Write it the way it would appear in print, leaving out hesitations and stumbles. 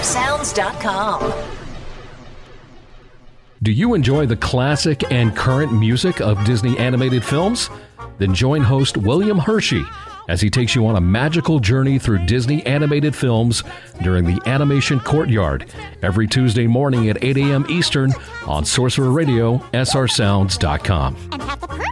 SRSounds.com. Do you enjoy the classic and current music of Disney animated films? Then join host William Hershey as he takes you on a magical journey through Disney animated films during the Animation Courtyard every Tuesday morning at 8 a.m. Eastern on Sorcerer Radio, SRSounds.com. And have the